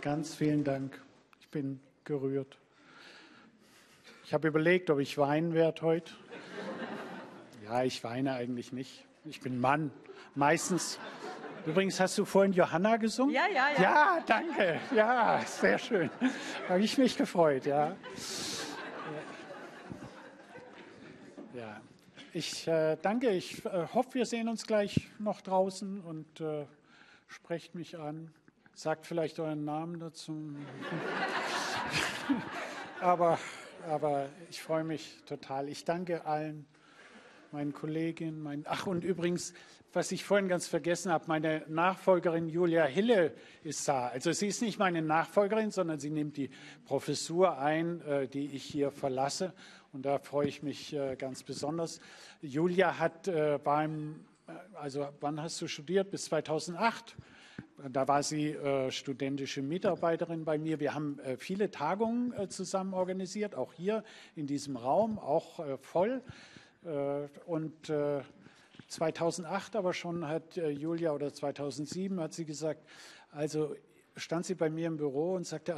Ganz vielen Dank. Ich bin gerührt. Ich habe überlegt, ob ich weinen werde heute. Ja, ich weine eigentlich nicht. Ich bin Mann. Meistens. Übrigens, hast du vorhin Johanna gesungen? Ja. Ja, danke. Ja, sehr schön. Habe ich mich gefreut, ja. Ja. Ich danke. Ich hoffe, wir sehen uns gleich noch draußen und sprecht mich an. Sagt vielleicht euren Namen dazu. aber ich freue mich total. Ich danke allen, meinen Kolleginnen, Ach, und übrigens, was ich vorhin ganz vergessen habe, meine Nachfolgerin Julia Hille ist da. Also sie ist nicht meine Nachfolgerin, sondern sie nimmt die Professur ein, die ich hier verlasse. Und da freue ich mich ganz besonders. Julia hat wann hast du studiert? Bis 2008. Da war sie studentische Mitarbeiterin bei mir. Wir haben viele Tagungen zusammen organisiert, auch hier in diesem Raum, auch voll. Und 2008 aber schon hat Julia, oder 2007 hat sie gesagt, also stand sie bei mir im Büro und sagte,